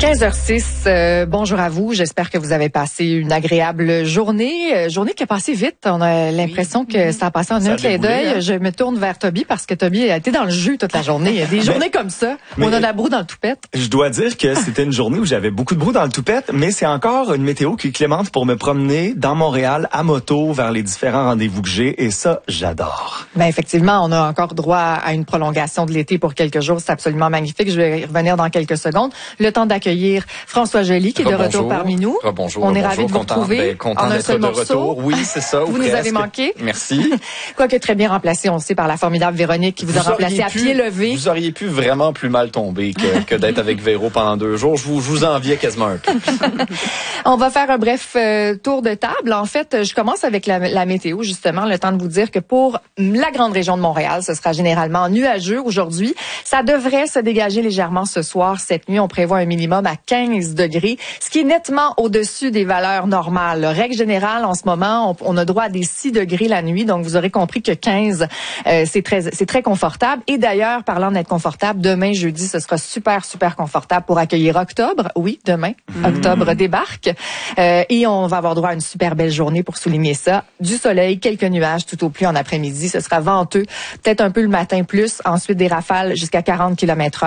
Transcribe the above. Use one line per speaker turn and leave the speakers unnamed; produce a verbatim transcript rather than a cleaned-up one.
quinze heures six, euh, bonjour à vous. J'espère que vous avez passé une agréable journée. Euh, journée qui a passé vite. On a l'impression oui. que ça a passé en un clin d'œil. Hein? Je me tourne vers Toby parce que Toby a été dans le jus toute la journée. Il y a des mais, journées comme ça où on a la broue dans le toupette.
Je dois dire que c'était une journée où j'avais beaucoup de broue dans le toupette, mais c'est encore une météo qui est clémente pour me promener dans Montréal à moto vers les différents rendez-vous que j'ai. Et ça, j'adore.
Ben effectivement, on a encore droit à une prolongation de l'été pour quelques jours. C'est absolument magnifique. Je vais y revenir dans quelques secondes. Le temps d'accueillir François Joly qui est de
Rebonjour.
retour parmi nous.
Rebonjour,
on est
rebonjour.
ravis de vous
content,
retrouver
ben, content
en un seul
de
morceau.
Retour. Oui, c'est ça.
Vous
presque.
nous avez manqué.
Merci.
Quoique très bien remplacé, on sait, par la formidable Véronique qui vous, vous a remplacé à
pu,
pied levé.
Vous auriez pu vraiment plus mal tomber que, que d'être avec Véro pendant deux jours. Je vous, je vous enviais quasiment un peu.
On va faire un bref euh, tour de table. En fait, je commence avec la, la météo, justement, le temps de vous dire que pour la grande région de Montréal, ce sera généralement nuageux aujourd'hui. Ça devrait se dégager légèrement ce soir. Cette nuit, on prévoit un minimum à quinze degrés, ce qui est nettement au-dessus des valeurs normales. Règle générale, en ce moment, on, on a droit à des six degrés la nuit, donc vous aurez compris que quinze, euh, c'est très, c'est très confortable. Et d'ailleurs, parlant d'être confortable, demain, jeudi, ce sera super, super confortable pour accueillir octobre. Oui, demain, mmh. octobre débarque. Euh, et on va avoir droit à une super belle journée pour souligner ça. Du soleil, quelques nuages tout au plus en après-midi. Ce sera venteux, peut-être un peu le matin plus. Ensuite, des rafales jusqu'à quarante kilomètres heure.